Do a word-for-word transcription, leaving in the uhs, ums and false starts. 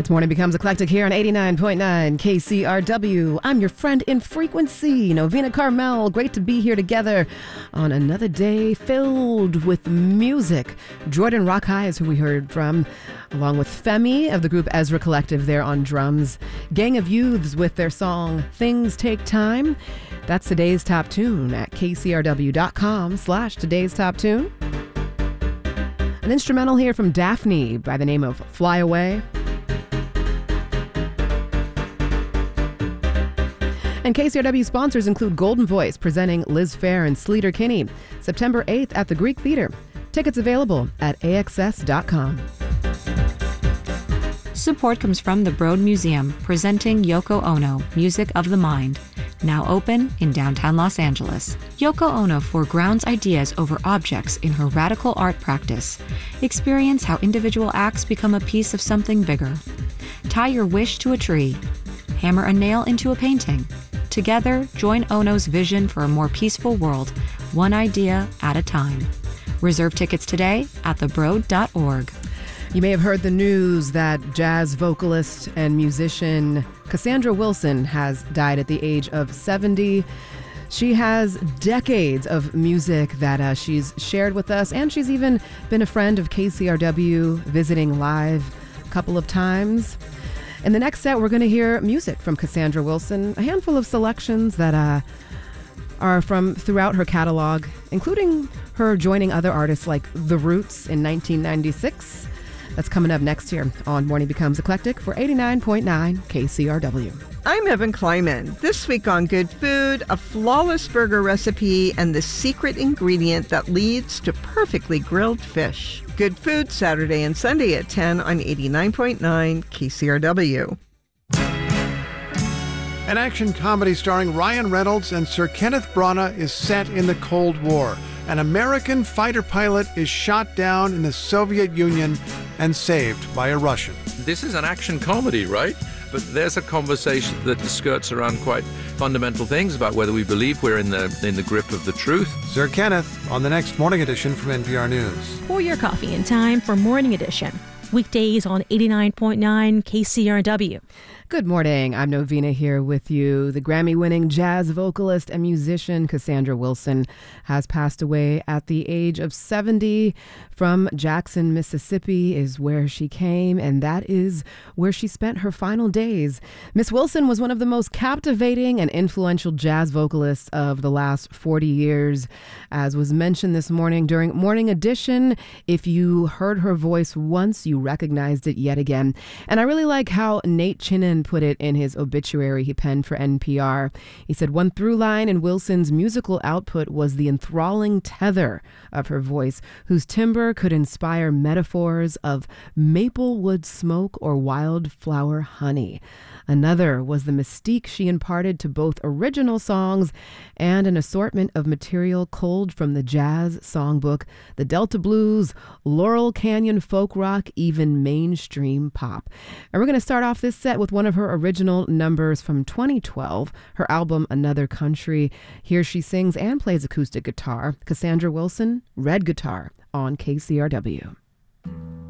It's Morning Becomes Eclectic here on eighty-nine point nine K C R W. I'm your friend in frequency, Novena Carmel. Great to be here together on another day filled with music. Jordan Rockhigh is who we heard from, along with Femi of the group Ezra Collective there on drums. Gang of Youths with their song Things Take Time. That's today's top tune at kcrw.com slash today's top tune. An instrumental here from Daphne by the name of Fly Away. And K C R W sponsors include Golden Voice presenting Liz Phair and Sleater Kinney, September eighth at the Greek Theater. Tickets available at A X S dot com. Support comes from the Broad Museum, presenting Yoko Ono, Music of the Mind. Now open in downtown Los Angeles. Yoko Ono foregrounds ideas over objects in her radical art practice. Experience how individual acts become a piece of something bigger. Tie your wish to a tree. Hammer a nail into a painting. Together, join Ono's vision for a more peaceful world, one idea at a time. Reserve tickets today at the broad dot org. You may have heard the news that jazz vocalist and musician Cassandra Wilson has died at the age of seventy. She has decades of music that uh, she's shared with us, and she's even been a friend of K C R W, visiting live a couple of times. In the next set, we're going to hear music from Cassandra Wilson, a handful of selections that uh, are from throughout her catalog, including her joining other artists like The Roots in nineteen ninety-six. That's coming up next here on Morning Becomes Eclectic for eighty-nine point nine K C R W. I'm Evan Kleiman. This week on Good Food, a flawless burger recipe and the secret ingredient that leads to perfectly grilled fish. Good Food, Saturday and Sunday at ten on eighty-nine point nine K C R W. An action comedy starring Ryan Reynolds and Sir Kenneth Branagh is set in the Cold War. An American fighter pilot is shot down in the Soviet Union and saved by a Russian. This is an action comedy, right? But there's a conversation that skirts around quite fundamental things about whether we believe we're in the in the grip of the truth. Sir Kenneth on the next Morning Edition from N P R News. Pour your coffee in time for Morning Edition. Weekdays on eighty-nine point nine K C R W. Good morning. I'm Novena here with you. The Grammy-winning jazz vocalist and musician Cassandra Wilson has passed away at the age of seventy. From Jackson, Mississippi is where she came, and that is where she spent her final days. Miss Wilson was one of the most captivating and influential jazz vocalists of the last forty years. As was mentioned this morning during Morning Edition, if you heard her voice once, you recognized it yet again. And I really like how Nate Chinnan put it in his obituary he penned for N P R. He said, one through line in Wilson's musical output was the enthralling tether of her voice, whose timbre could inspire metaphors of maplewood smoke or wildflower honey. Another was the mystique she imparted to both original songs and an assortment of material culled from the jazz songbook, the Delta blues, Laurel Canyon folk rock, even mainstream pop. And we're going to start off this set with one of her original numbers from twenty twelve, her album Another Country. Here she sings and plays acoustic guitar. Cassandra Wilson, Red Guitar on K C R W.